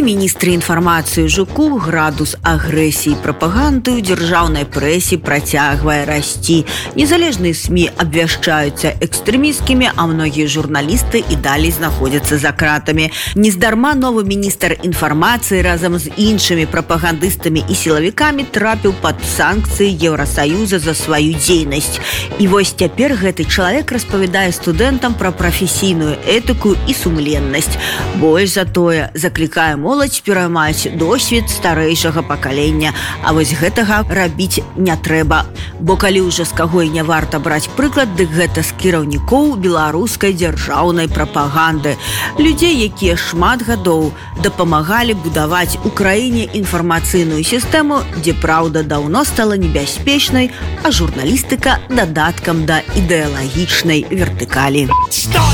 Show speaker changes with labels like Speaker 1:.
Speaker 1: міністры інфармацыі Жуку градус агрэсіі прапаганды ў дзяржаўнай прэсе працягвае расці. Незалежныя СМІ абвяшчаюцца экстрэмісткімі, а многія журналісты і далей знаходзяцца за кратамі. Нездарма новы міністр інфармацыі разам з іншымі прапагандыстамі і сілавікамі трапіў пад санкцыі Еўрасаюза за сваю дзейнасць. І вось цяпер гэты чалавек распавядае студэнтам пра прафесійную этыку і сумленнасць. Больш за тое, заклікае моладзь пераймаць досвед старэйшага пакалення, а вось гэтага рабіць не трэба. Бо калі ўжо з каго і не варта браць прыклад, дык гэта з кіраўнікоў беларускай дзяржаўнай прапаганды. Людзей, якія шмат гадоў дапамагалі будаваць у краіне інфармацыйную сістэму, дзе праўда даўно стала небяспечнай, а журналістыка дадаткам да ідэалагічнай вертыкалі.